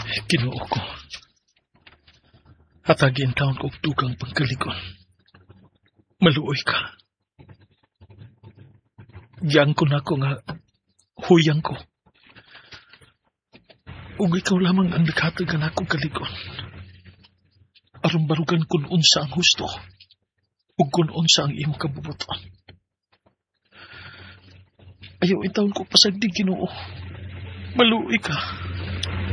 Ginoo ko. Hatagin taon ko tugang pagkalikon. Maluoy ka. Yang ko na ko nga huyang ko. Ug ikaw lamang ang naghatag akong kalikon. Aron barugan kun unsa ang husto ug kun unsa ang imong kabubuton. Ayaw itawon ko pasagdi, Ginoo. Maluoy ka.